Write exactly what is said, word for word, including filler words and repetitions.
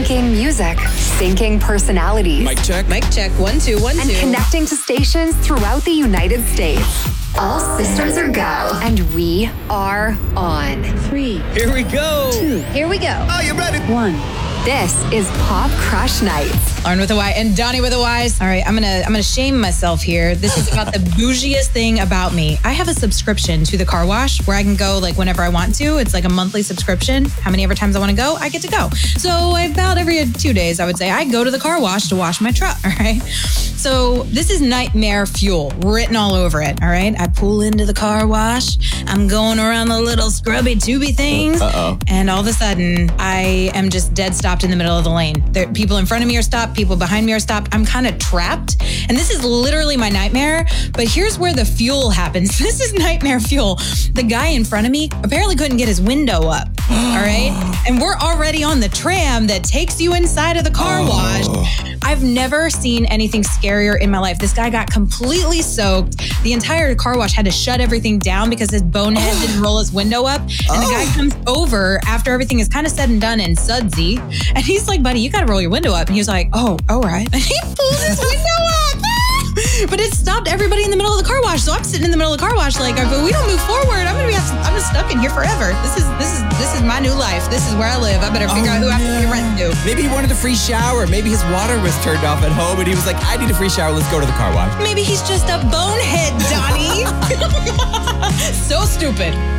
Making music, syncing personalities. Mic check. Mic check. One, two, one, and two. connecting to stations throughout the United States. All systems are go. And we are on. Three. Here we go. Two. Here we go. Are you ready? One. This is Pop Crush Nights. Lauren with a Y and Donnie with a Y's. All right, I'm gonna I'm gonna shame myself here. This is about the bougiest thing about me. I have a subscription to the car wash where I can go like whenever I want to. It's like a monthly subscription. How many ever times I want to go, I get to go. So about every two days, I would say I go to the car wash to wash my truck. All right. So this is nightmare fuel written all over it. All right. I pull into the car wash. I'm going around the little scrubby tubey things. Uh-oh. And all of a sudden, I am just dead stopped in the middle of the lane. There, people in front of me are stopped. People behind me are stopped. I'm kind of trapped. And this is literally my nightmare. But here's where the fuel happens. This is nightmare fuel. The guy in front of me apparently couldn't get his window up. All right. And we're already on the tram that takes you inside of the car oh. wash. I've never seen anything scarier in my life. This guy got completely soaked. The entire car wash had to shut everything down because his bonehead oh. didn't roll his window up. And oh. the guy comes over after everything is kind of said and done in sudsy. And he's like, buddy, you got to roll your window up. And he was like, oh, all right. And he pulls his window up. But it stopped everybody in the middle of the car wash. So I'm sitting in the middle of the car wash like, if we don't move forward, I'm gonna be I'm just stuck in here forever. This is this is this is my new life. This is where I live. I better figure oh, out who I have to pay rent to. Maybe he wanted a free shower. Maybe his water was turned off at home and he was like, I need a free shower. Let's go to the car wash. Maybe he's just a bonehead, Donnie. So stupid.